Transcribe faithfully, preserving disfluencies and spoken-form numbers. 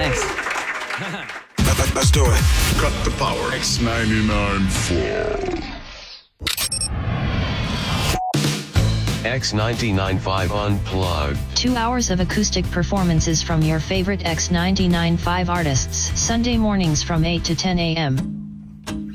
Thanks. Let's do it. Cut the power. X ninety-nine four. X ninety-nine five Unplugged. Two hours of acoustic performances from your favorite X ninety-nine five artists, Sunday mornings from eight to ten a m